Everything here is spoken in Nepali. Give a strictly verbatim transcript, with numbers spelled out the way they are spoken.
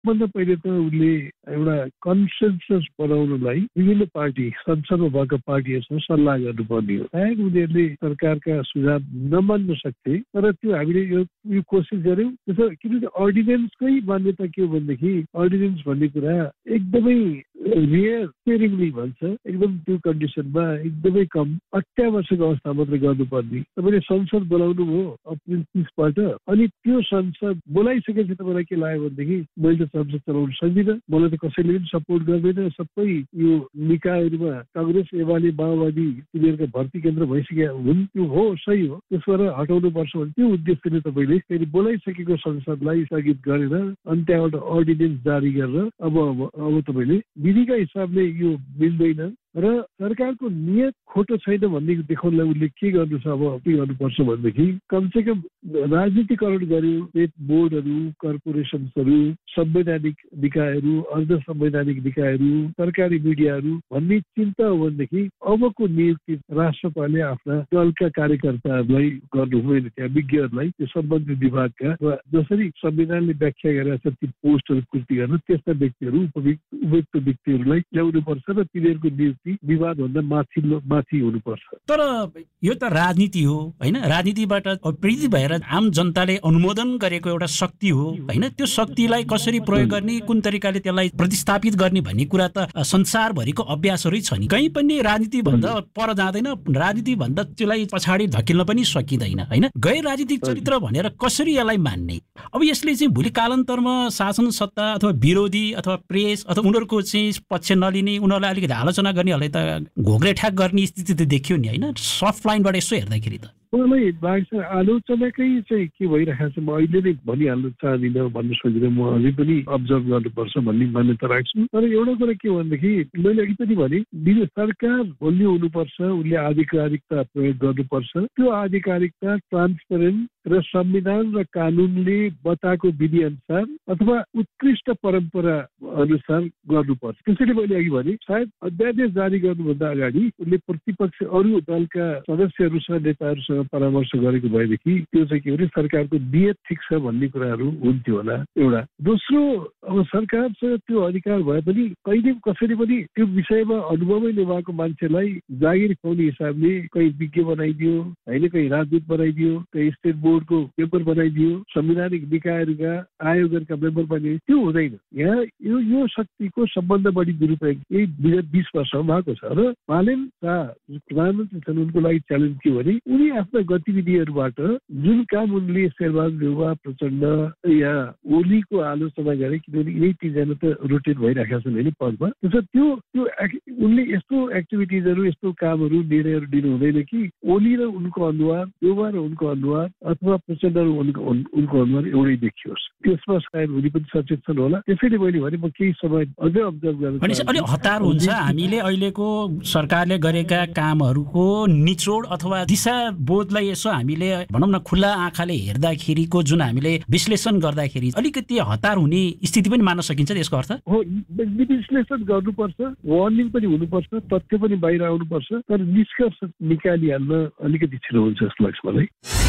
भन्दा पहिले त उसले एउटा कन्सेन्सस बनाउनलाई विभिन्न पार्टी संसदमा भएका पार्टीहरूसँग सल्लाह गर्नुपर्ने हो। सायद उनीहरूले सरकारका सुझाव नमान्न सक्थे, तर त्यो हामीले यो यो कोसिस गर्यौँ। त्यसो किनभने अर्डिनेन्सकै मान्यता के हो भनेदेखि अर्डिनेन्स भन्ने कुरा एकदमै रियर स्पेरिङली भन्छ, एकदम त्यो कन्डिसनमा एकदमै कम अत्यावश्यक अवस्था मात्रै गर्नुपर्ने। तपाईँले संसद बोलाउनु भयो अप्रिल तिसबाट, अनि त्यो संसद बोलाइसकेपछि तपाईँलाई के लाग्यो भनेदेखि मैले त संसद चलाउन सक्दिनँ, मलाई त कसैले पनि सपोर्ट गर्दैन, सबै यो निकायहरूमा काङ्ग्रेस एमाले माओवादी तिनीहरूका भर्ती केन्द्र भइसकेका हुन्। त्यो हो, सही हो, त्यसबाट हटाउनु पर्छ भने त्यो उद्देश्यले तपाईँले फेरि बोलाइसकेको संसदलाई स्थगित गरेर अनि त्यहाँबाट अर्डिनेन्स जारी गरेर अब अब तपाईँले विधिका हिसाबले यो मिल्दैन र सरकारको नियत खोटो छैन भन्ने देखाउनलाई उसले के गर्नु छ, अब के गर्नुपर्छ भनेदेखि कमसेकम राजनीतिकरण गर्यो, स्टेट बोर्डहरू, कर्पोरेसन्सहरू, संवैधानिक निकायहरू, अर्ध संवैधानिक निकायहरू, सरकारी मिडियाहरू भन्ने चिन्ता हो भनेदेखि अबको नियुक्ति राष्ट्रपालले आफ्ना दलका कार्यकर्ताहरूलाई गर्नु हुँदैन, त्यहाँ विज्ञहरूलाई, त्यो सम्बन्धित विभागका वा जसरी संविधानले व्याख्या गरेर छ ती पोस्टहरू पूर्ति गर्न त्यस्ता व्यक्तिहरू उपयुक्त व्यक्तिहरूलाई ल्याउनुपर्छ र तिनीहरूको नियुक्ति विवादभन्दा माथिल्लो माथि हुनुपर्छ। तर यो त राजनीति हो होइन, राजनीतिबाट प्रेरित भएर आम जनताले अनुमोदन गरेको एउटा शक्ति हो होइन, त्यो शक्तिलाई कसरी प्रयोग गर्ने, कुन तरिकाले त्यसलाई प्रतिस्थापित गर्ने भन्ने कुरा त संसारभरिको अभ्यासहरू छ नि। कहीँ पनि राजनीति भन्दा पर जाँदैन, राजनीति भन्दा त्यसलाई पछाडि धकिल्न पनि सकिँदैन होइन। गैर राजनीतिक चरित्र भनेर कसरी यसलाई मान्ने? अब यसले चाहिँ भोलि कालान्तरमा शासन सत्ता अथवा विरोधी अथवा प्रेस अथवा उनीहरूको चाहिँ पक्ष नलिने, उनीहरूलाई अलिकति आलोचना गर्नेहरूलाई त घोग्रे ठ्याक गर्ने स्थिति त देखियो नि होइन, सफ्ट लाइनबाट यसो हेर्दाखेरि त। मलाई लाग्छ आलोचनाकै चाहिँ के भइरहेको छ, म अहिले नै भनिहाल्नु चाहदिनँ भन्नु सोच्दिनँ, म अझै पनि अब्जर्भ गर्नुपर्छ भन्ने मान्यता राख्छु। तर एउटा कुरा के भनेदेखि मैले अघि पनि भने सरकार बोल्ने हुनुपर्छ, उसले आधिकारिकता प्रयोग गर्नुपर्छ, त्यो आधिकारिकता ट्रान्सपेरेन्ट र संविधान र कानुनले बताएको विधि अनुसार अथवा उत्कृष्ट परम्परा अनुसार गर्नुपर्छ। त्यसैले मैले अघि भने सायद अध्यादेश जारी गर्नुभन्दा अगाडि उसले प्रतिपक्ष अरू दलका सदस्यहरूसँग नेताहरूसँग परामर्श गरेको भएदेखि त्यो चाहिँ के भने सरकारको नियत ठिक छ भन्ने कुराहरू हुन्थ्यो होला एउटा। दोस्रो, अब सरकारसँग त्यो अधिकार भए पनि कहिले कसैले पनि त्यो विषयमा अनुभवै नभएको मान्छेलाई जागिर खुवाउने हिसाबले कहीँ विज्ञ बनाइदियो होइन, कहीँ राजदूत बनाइदियो, कहीँ स्टेट बोर्डको मेम्बर बनाइदियो, संवैधानिक निकायहरूका आयोगहरूका मेम्बर बनाइदियो, त्यो हुँदैन। यहाँ यो यो शक्तिको सबभन्दा बढी दुरुपयोग यही विगत बिस वर्षमा भएको छ र मालेन शाह प्रधानमन्त्री छन्, उनको लागि च्यालेन्ज के भने उनी आफ्ना गतिविधिहरूबाट जुन काम उनले शेरबहादुर देउवा, प्रचण्ड या ओलीको आलोचना गरे, किनभने यही तिनजना त रोटेट भइरहेका छन् होइन पदमा, त्यसो त्यो त्यो उनले यस्तो एक्टिभिटिजहरू यस्तो कामहरू निर्णयहरू दिनु हुँदैन कि ओली र उनको अनुहार, देउवा र उनको अनुहार अथवा प्रचण्ड र उनको उनको अनुहार एउटै देखियोस्। त्यसमा सायद उनी पनि सचेत छन् होला। त्यसैले मैले भने म केही समय अझै अब्जर्भ गर्न अलिक हतार हुन्छ हामीले अहिलेको सरकारले गरेका कामहरूको निचोड अथवा दिशा बोधलाई यसो हामीले भनौँ न खुल्ला आँखाले हेर्दाखेरिको जुन हामीले विश्लेषण गर्दाखेरि अलिकति हतार हुने स्थिति पनि मान्न सकिन्छ। त्यसको अर्थ हो विश्लेषण गर्नुपर्छ, वार्निङ पनि हुनुपर्छ, तथ्य पनि बाहिर आउनुपर्छ, तर निष्कर्ष निकालिहाल्न अलिकति छिटो हुन्छ जस्तो लाग्छ मलाई।